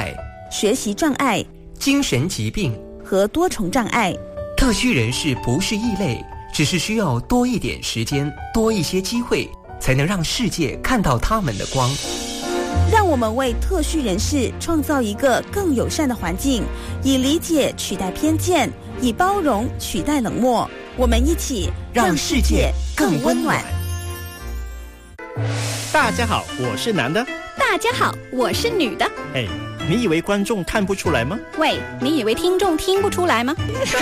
碍、 学习障碍、 精神疾病和多重障碍。 特需人士不是异类，只是需要多一点时间，多一些机会，才能让世界看到他们的光。 让我们为特需人士创造一个更友善的环境，以理解取代偏见，以包容取代冷漠。我们一起让世界更温暖。 大家好，我是男的。 大家好，我是女的。 哎，你以为观众看不出来吗？ 喂，你以为听众听不出来吗？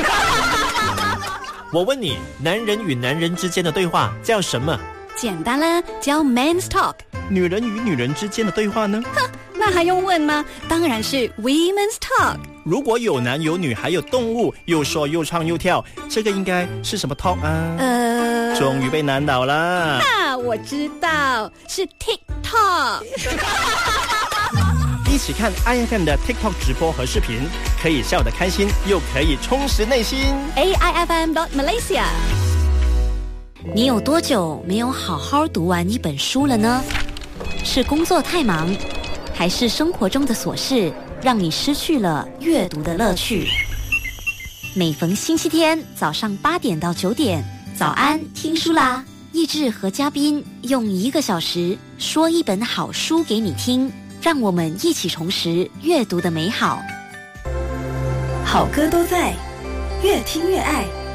我问你，男人与男人之间的对话叫什么？ 简单啦，叫 Men's Talk。 女人与女人之间的对话呢？ 哼，那还用问吗？当然是 Women's Talk。 如果有男有女还有动物，又说又唱又跳，这个应该是什么 talk 啊？终于被难倒了。 我知道，是 TikTok。 一起看 IFM 的 TikTok 直播和视频，可以笑得开心，又可以充实内心。 AIFM.Malaysia。 你有多久没有好好读完一本书了呢？是工作太忙，还是生活中的琐事让你失去了阅读的乐趣？每逢星期天早上8点到9点，早安听书啦！益智和嘉宾用1个小时说一本好书给你听，让我们一起重拾阅读的美好。 好歌都在，越听越爱。